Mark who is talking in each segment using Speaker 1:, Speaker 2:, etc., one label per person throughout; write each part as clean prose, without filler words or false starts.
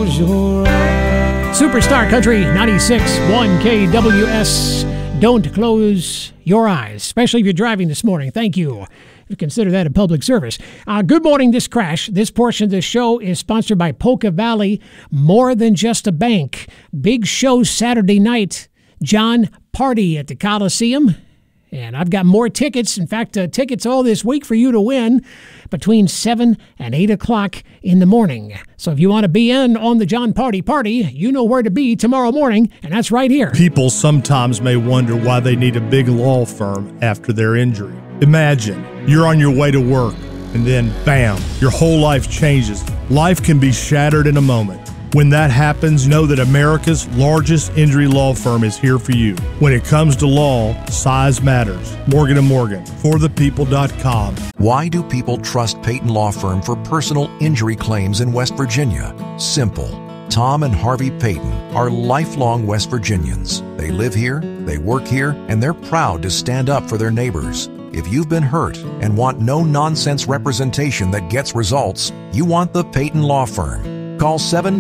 Speaker 1: close your eyes. Superstar Country 96.1 KWS. Don't close your eyes, especially if you're driving this morning. Thank you. Consider that a public service. Good morning, this crash. This portion of the show is sponsored by Polka Valley, more than just a bank. Big show Saturday night. John Party at the Coliseum. And I've got more tickets. In fact, tickets all this week for you to win between 7 and 8 o'clock in the morning. So if you want to be in on the John Party, you know where to be tomorrow morning, and that's right here.
Speaker 2: People sometimes may wonder why they need a big law firm after their injury. Imagine you're on your way to work, and then, bam, your whole life changes. Life can be shattered in a moment. When that happens, know that America's largest injury law firm is here for you. When it comes to law, size matters. Morgan & Morgan, forthepeople.com.
Speaker 3: Why do people trust Peyton Law Firm for personal injury claims in West Virginia? Simple. Tom and Harvey Peyton are lifelong West Virginians. They live here, they work here, and they're proud to stand up for their neighbors. If you've been hurt and want no-nonsense representation that gets results, you want the Peyton Law Firm. Call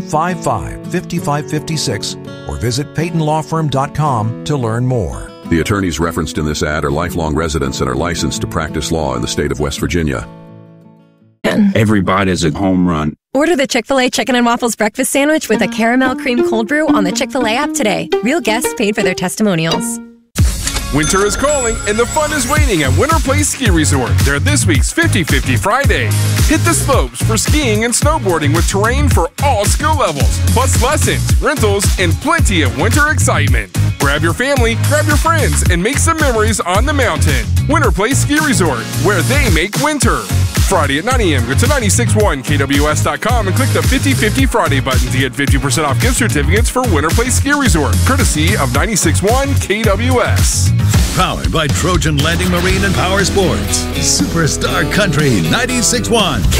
Speaker 3: 755-5556 or visit PeytonLawFirm.com to learn more.
Speaker 4: The attorneys referenced in this ad are lifelong residents and are licensed to practice law in the state of West Virginia.
Speaker 5: Every bite is a home run.
Speaker 6: Order the Chick-fil-A Chicken and Waffles breakfast sandwich with a caramel cream cold brew on the Chick-fil-A app today. Real guests paid for their testimonials.
Speaker 7: Winter is calling and the fun is waiting at Winter Place Ski Resort. They're this week's 50-50 Friday. Hit the slopes for skiing and snowboarding with terrain for all skill levels, plus lessons, rentals, and plenty of winter excitement. Grab your family, grab your friends, and make some memories on the mountain. Winter Place Ski Resort, where they make winter. Friday at 9 a.m. Go to 961KWS.com and click the 50-50 Friday button to get 50% off gift certificates for Winter Place Ski Resort, courtesy of 961 KWS.
Speaker 8: Powered by Trojan Landing Marine and Power Sports. Superstar Country 96.1